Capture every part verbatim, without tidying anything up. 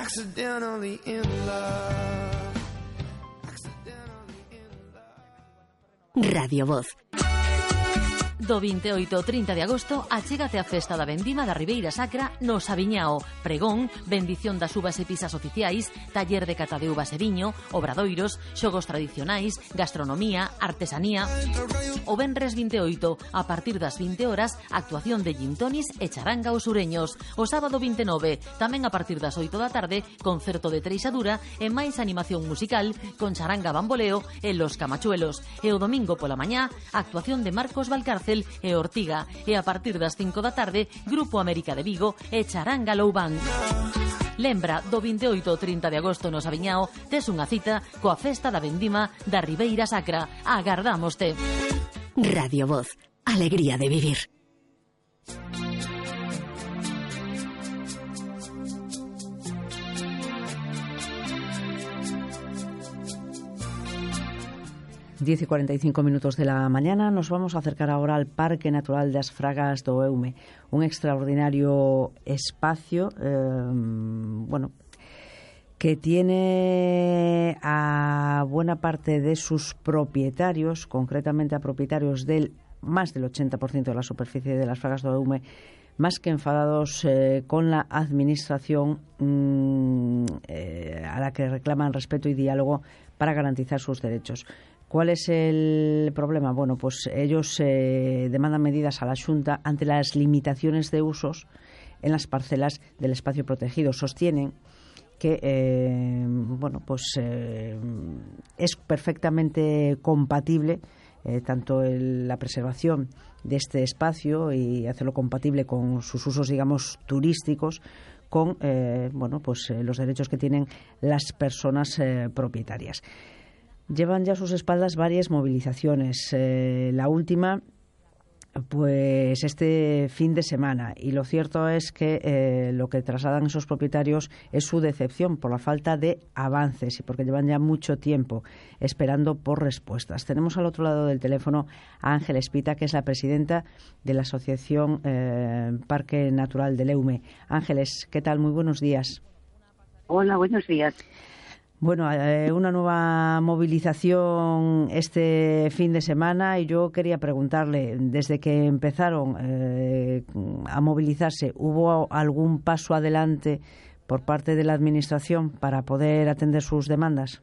Accidentally in love. Accidentally in love. Radio Voz. Do vinte e oito ao trinta de agosto achégate a festa da vendima da Ribeira Sacra no Sabiñao. Pregón, bendición das uvas e pisas oficiais, taller de cata de uvas e viño, obradoiros, xogos tradicionais, gastronomía, artesanía. O venres vinte e oito, a partir das vinte horas, actuación de gintonis e charanga aos sureños. O sábado vinte e nove, tamén a partir das oito da tarde, concerto de treixadura e máis animación musical con charanga bamboleo e Los Camachuelos. E o domingo pola mañá, actuación de Marcos Valcárcel e Ortiga, e a partir das cinco da tarde Grupo América de Vigo e Charanga Loubán. Lembra, do vinte e oito ao trinta de agosto no Sabiñao tes unha cita coa festa da vendima da Ribeira Sacra. Agardámoste. Radio Voz, alegría de vivir. diez y cuarenta y cinco minutos de la mañana. Nos vamos a acercar ahora al Parque Natural das Fragas do Eume, un extraordinario espacio, eh, bueno, que tiene a buena parte de sus propietarios, concretamente a propietarios del más del ochenta por ciento de la superficie de las Fragas do Eume, más que enfadados eh, con la administración mmm, eh, a la que reclaman respeto y diálogo para garantizar sus derechos. ¿Cuál es el problema? Bueno, pues ellos eh, demandan medidas a la Xunta ante las limitaciones de usos en las parcelas del espacio protegido. Sostienen que eh, bueno, pues eh, es perfectamente compatible eh, tanto el, la preservación de este espacio y hacerlo compatible con sus usos, digamos, turísticos, con eh, bueno, pues eh, los derechos que tienen las personas eh, propietarias. Llevan ya a sus espaldas varias movilizaciones. Eh, la última, pues este fin de semana. Y lo cierto es que eh, lo que trasladan esos propietarios es su decepción por la falta de avances y porque llevan ya mucho tiempo esperando por respuestas. Tenemos al otro lado del teléfono a Ángeles Espita, que es la presidenta de la Asociación eh, Parque Natural del Eume. Ángeles, ¿qué tal? Muy buenos días. Hola, buenos días. Bueno, eh, una nueva movilización este fin de semana y yo quería preguntarle, desde que empezaron eh, a movilizarse, ¿hubo algún paso adelante por parte de la Administración para poder atender sus demandas?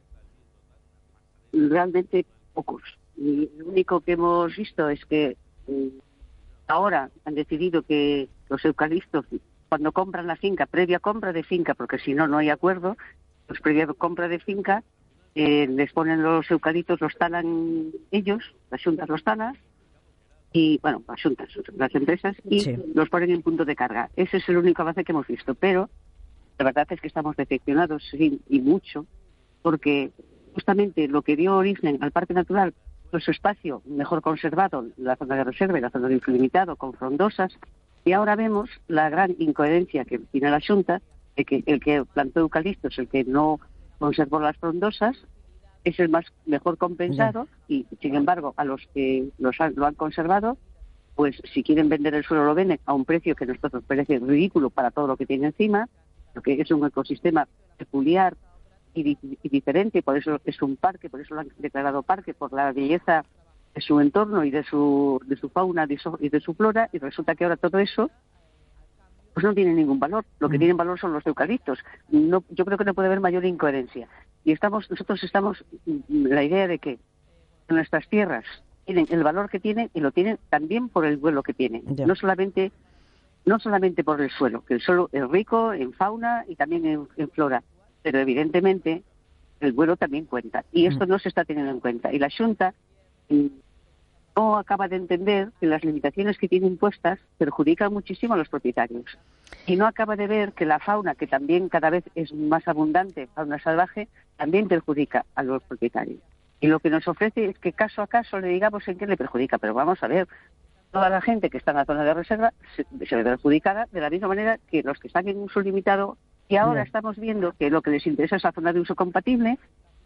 Realmente pocos. Y lo único que hemos visto es que eh, ahora han decidido que los eucaliptos, cuando compran la finca, previa compra de finca, porque si no, no hay acuerdo, pues previa compra de finca, eh, les ponen los eucaliptos, los talan ellos, las xuntas los talan, y bueno, las xuntas, las empresas, y sí, los ponen en punto de carga. Ese es el único avance que hemos visto, pero la verdad es que estamos decepcionados, sí, y mucho, porque justamente lo que dio origen al Parque Natural, pues su espacio mejor conservado, la zona de reserva y la zona de uso limitado, con frondosas, y ahora vemos la gran incoherencia que tiene la Xunta, de que el que plantó eucaliptos, el que no conservó las frondosas, es el más mejor compensado, y sin embargo a los que los han, lo han conservado, pues si quieren vender el suelo lo venden a un precio que a nosotros parece ridículo para todo lo que tiene encima, porque es un ecosistema peculiar y, di y diferente, por eso es un parque, por eso lo han declarado parque, por la belleza de su entorno y de su, de su fauna de su, y de su flora, y resulta que ahora todo eso pues no tiene ningún valor. Lo que mm. tienen valor son los eucaliptos. No, yo creo que no puede haber mayor incoherencia. Y estamos, nosotros estamos la idea de que nuestras tierras tienen el valor que tienen y lo tienen también por el vuelo que tienen. Yeah. No solamente no solamente por el suelo, que el suelo es rico en fauna y también en, en flora, pero evidentemente el vuelo también cuenta. Y esto mm. no se está teniendo en cuenta. Y la Xunta no acaba de entender que las limitaciones que tiene impuestas perjudican muchísimo a los propietarios. Y no acaba de ver que la fauna, que también cada vez es más abundante, fauna salvaje, también perjudica a los propietarios. Y lo que nos ofrece es que caso a caso le digamos en qué le perjudica. Pero vamos a ver, toda la gente que está en la zona de reserva se, se ve perjudicada de la misma manera que los que están en uso limitado. Y ahora Bien. estamos viendo que lo que les interesa es la zona de uso compatible,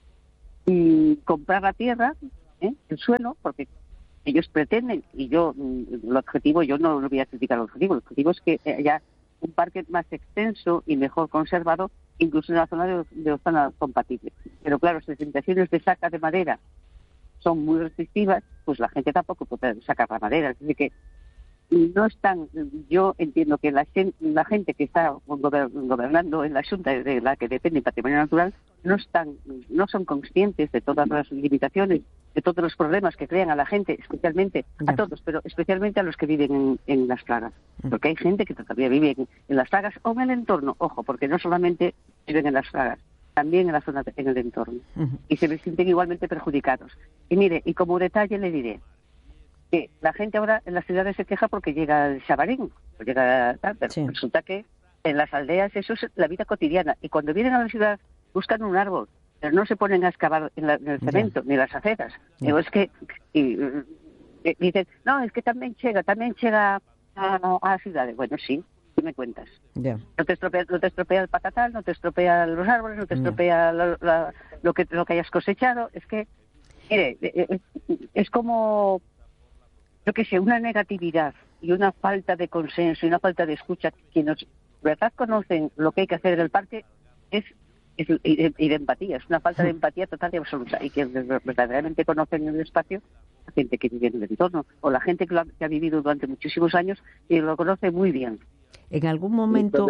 y comprar la tierra, ¿eh? el suelo, porque ellos pretenden, y yo, el objetivo, yo no, no voy a criticar el objetivo, el objetivo es que haya un parque más extenso y mejor conservado, incluso en la zona de, de zona compatible. Pero claro, si las limitaciones de saca de madera son muy restrictivas, pues la gente tampoco puede sacar la madera. Es decir, que no están, yo entiendo que la, la gente que está gobernando en la Junta de la que depende el patrimonio natural no están, no son conscientes de todas las limitaciones, de todos los problemas que crean a la gente, especialmente a todos, pero especialmente a los que viven en, en las plagas, porque hay gente que todavía vive en, en las plagas o en el entorno, ojo, porque no solamente viven en las plagas, también en la zona, en el entorno, uh-huh. y se sienten igualmente perjudicados. Y mire, y como detalle le diré que la gente ahora en las ciudades se queja porque llega el chavalín, llega tal, pero sí. Resulta que en las aldeas eso es la vida cotidiana, y cuando vienen a la ciudad buscan un árbol, pero no se ponen a excavar en, la, en el cemento, yeah. ni las aceras. Yeah. Digo, es que y, y, dicen, no, es que también llega, también llega a, a ciudades. Bueno, sí, ¿qué me cuentas? Yeah. No te estropea, no te estropea el patatal, no te estropea los árboles, no te estropea yeah. la, la, lo que lo que hayas cosechado. Es que, mire, es, es como, yo qué sé, una negatividad y una falta de consenso y una falta de escucha. Quienes verdad conocen lo que hay que hacer en el parque es Y de, y de empatía, es una falta de empatía total y absoluta. Y que verdaderamente conocen el espacio, la gente que vive en el entorno, o la gente que, lo ha, que ha vivido durante muchísimos años y lo conoce muy bien. En algún momento,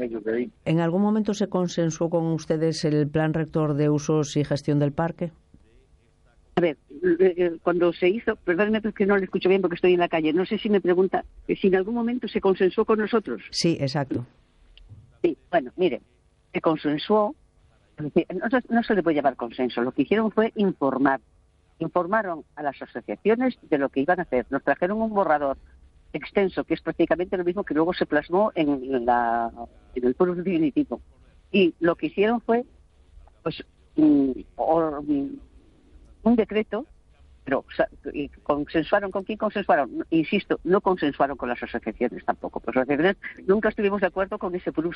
en algún momento se consensuó con ustedes el plan rector de usos y gestión del parque. A ver, cuando se hizo, perdóneme que no le escucho bien porque estoy en la calle. No sé si me pregunta si en algún momento se consensuó con nosotros. Sí, exacto. Sí, bueno, mire, se consensuó. No, no se le puede llamar consenso. Lo que hicieron fue informar. Informaron a las asociaciones de lo que iban a hacer. Nos trajeron un borrador extenso, que es prácticamente lo mismo que luego se plasmó en, la, en el pueblo definitivo. Y lo que hicieron fue pues un, un decreto, pero o sea, y consensuaron. ¿Con quién consensuaron? Insisto, no consensuaron con las asociaciones tampoco. Pues las asociaciones nunca estuvimos de acuerdo con ese plus.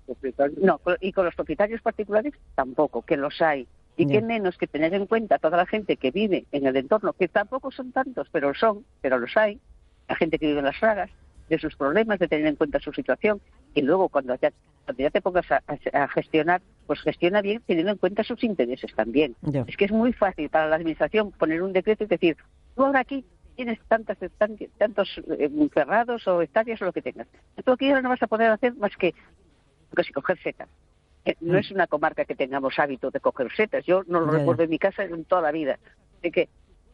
No, y con los propietarios particulares tampoco, que los hay. Y yeah. qué menos que tener en cuenta a toda la gente que vive en el entorno, que tampoco son tantos, pero son, pero los hay. La gente que vive en las fragas, de sus problemas, de tener en cuenta su situación. Y luego cuando ya, cuando ya te pongas a, a, a gestionar, pues gestiona bien teniendo en cuenta sus intereses también. Yeah. Es que es muy fácil para la administración poner un decreto y decir, tú ahora aquí tienes tantas, tantos eh, cerrados o hectáreas o lo que tengas. Tú aquí ahora no vas a poder hacer más que, que si coger setas. Eh, no mm. es una comarca que tengamos hábito de coger setas. Yo no lo yeah. recuerdo en mi casa en toda la vida. Así que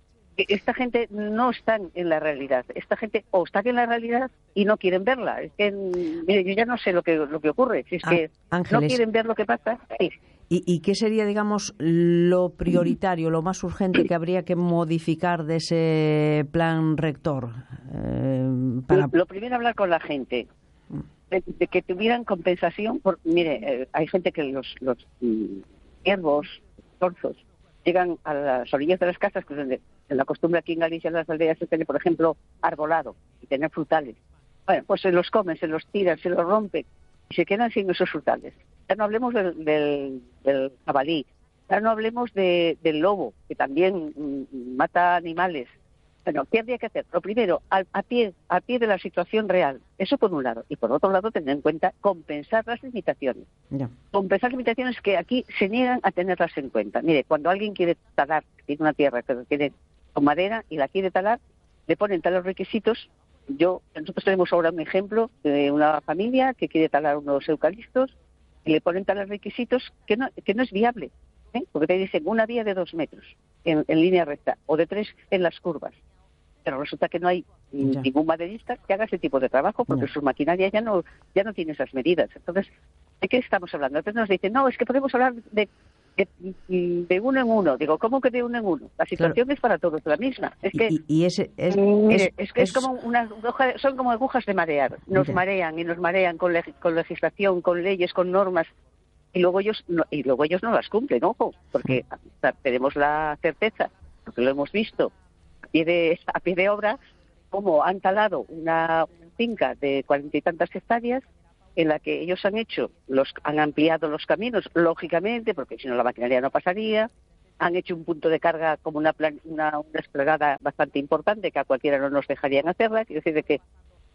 esta gente no está en la realidad. Esta gente o está en la realidad y no quieren verla. Es que, mire, yo ya no sé lo que lo que ocurre. Si es ah, que Ángeles, no quieren ver lo que pasa. Sí. ¿Y, ¿Y qué sería, digamos, lo prioritario, lo más urgente que habría que modificar de ese plan rector? Eh, para... lo, lo primero, hablar con la gente. De, de que tuvieran compensación. Por, mire, eh, hay gente que los, los mm, ciervos, torzos, llegan a las orillas de las casas, que es donde la costumbre aquí en Galicia, en las aldeas, es tener, por ejemplo, arbolado y tener frutales. Bueno, pues se los comen, se los tiran, se los rompen y se quedan sin esos frutales. Ya no hablemos del, del, del jabalí, ya no hablemos de, del lobo, que también mm, mata animales. Bueno, ¿qué habría que hacer? Lo primero, a, a pie a pie de la situación real. Eso por un lado. Y por otro lado, tener en cuenta compensar las limitaciones. Yeah. Compensar limitaciones que aquí se niegan a tenerlas en cuenta. Mire, cuando alguien quiere talar, tiene una tierra que tiene con madera y la quiere talar, le ponen tales requisitos. Yo, nosotros tenemos ahora un ejemplo de una familia que quiere talar unos eucaliptos y le ponen tales requisitos que no, que no es viable. ¿eh? Porque te dicen una vía de dos metros en, en línea recta o de tres en las curvas. Pero resulta que no hay ya. ningún maderista que haga ese tipo de trabajo porque ya. su maquinaria ya no ya no tiene esas medidas. Entonces, ¿de qué estamos hablando? Entonces nos dicen, no, es que podemos hablar de, de, de uno en uno. Digo, ¿cómo que de uno en uno? La situación claro. es para todos la misma. Es que, y, y ese, es, mire, es, es que es, es como una son como agujas de marear. Nos ya. marean y nos marean con, leg, con legislación, con leyes, con normas. Y luego ellos no, y luego ellos no las cumplen, ojo, porque o sea, tenemos la certeza, porque lo hemos visto, a pie de, a pie de obra, como han talado una finca de cuarenta y tantas hectáreas en la que ellos han hecho, los han ampliado los caminos, lógicamente, porque si no la maquinaria no pasaría, han hecho un punto de carga como una, plan, una, una desplegada bastante importante que a cualquiera no nos dejarían hacerla, quiero decir de que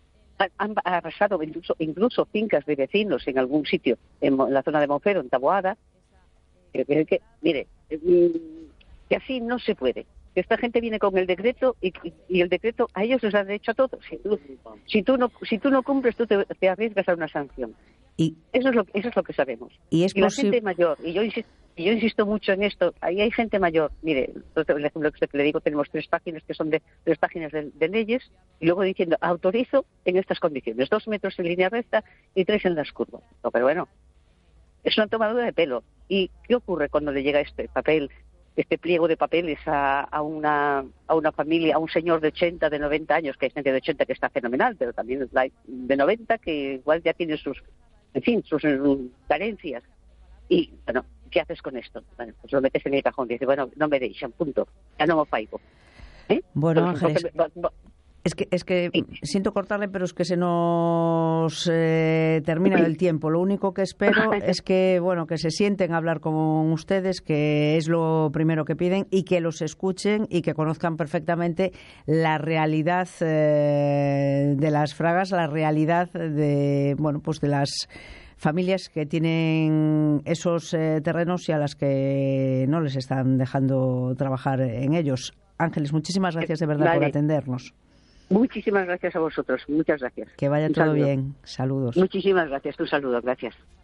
han, han arrasado incluso, incluso fincas de vecinos en algún sitio, en, en la zona de Monfero, en Taboada. Que, que, que, mire, que así no se puede. Que esta gente viene con el decreto y, y, y el decreto a ellos les da derecho a todo. Si tú, si tú no si tú no cumples, tú te, te arriesgas a una sanción. Y eso es lo eso es lo que sabemos. Y, es y la posi- gente mayor, y yo insisto, y yo insisto mucho en esto, ahí hay gente mayor. Mire, el ejemplo que le digo, tenemos tres páginas que son de tres páginas de, de leyes, y luego diciendo, autorizo en estas condiciones, dos metros en línea recta y tres en las curvas. No, pero bueno, es una tomadura de pelo. ¿Y qué ocurre cuando le llega este papel, este pliego de papeles a, a una a una familia, a un señor de ochenta, de noventa años, que hay gente de ochenta que está fenomenal, pero también hay de noventa que igual ya tiene sus, en fin, sus um, carencias? Y, bueno, ¿qué haces con esto? Bueno, pues lo metes en el cajón y dices, bueno, no me deixan, punto, ya no me faigo. ¿Eh? Bueno, pues, Ángeles, porque, bo, bo, es que, es que sí. Siento cortarle, pero es que se nos eh, termina el tiempo. Lo único que espero es que, bueno, que se sienten a hablar con ustedes, que es lo primero que piden, y que los escuchen y que conozcan perfectamente la realidad eh, de las fragas, la realidad de, bueno, pues de las familias que tienen esos eh, terrenos y a las que no les están dejando trabajar en ellos. Ángeles, muchísimas gracias de verdad vale. por atendernos. Muchísimas gracias a vosotros, muchas gracias. Que vaya un todo saludo. bien, saludos. Muchísimas gracias, un saludo, gracias.